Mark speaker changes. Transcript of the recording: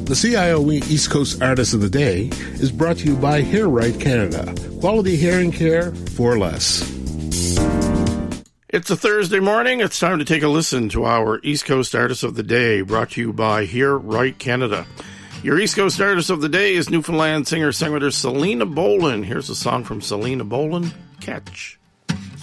Speaker 1: The CIOE East Coast Artist of the Day is brought to you by Hair Right Canada. Quality hearing care for less.
Speaker 2: It's a Thursday morning. It's time to take a listen to our East Coast Artist of the Day, brought to you by Hear Right Canada. Your East Coast Artist of the Day is Newfoundland singer-songwriter Selena Bolin. Here's a song from Selena Bolin, Catch.